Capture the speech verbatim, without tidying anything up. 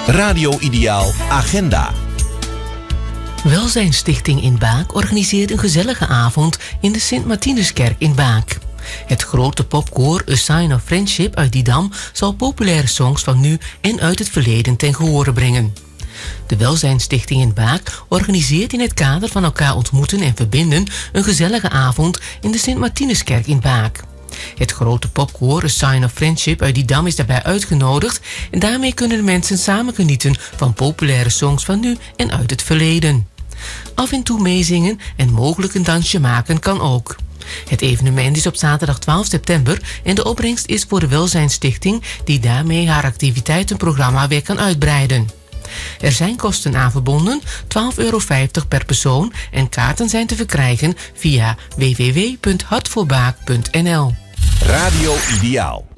Radio Ideaal Agenda. Welzijnsstichting in Baak organiseert een gezellige avond in de Sint-Martinuskerk in Baak. Het grote popkoor A Sign of Friendship uit Didam zal populaire songs van nu en uit het verleden ten gehore brengen. De Welzijnsstichting in Baak organiseert in het kader van elkaar ontmoeten en verbinden een gezellige avond in de Sint-Martinuskerk in Baak. Het grote popkoor A Sign of Friendship uit Didam is daarbij uitgenodigd en daarmee kunnen de mensen samen genieten van populaire songs van nu en uit het verleden. Af en toe meezingen en mogelijk een dansje maken kan ook. Het evenement is op zaterdag twaalf september en de opbrengst is voor de Welzijnsstichting die daarmee haar activiteitenprogramma weer kan uitbreiden. Er zijn kosten aan verbonden, twaalf euro vijftig per persoon en kaarten zijn te verkrijgen via w w w punt hart voor baak punt n l. Radio Ideaal.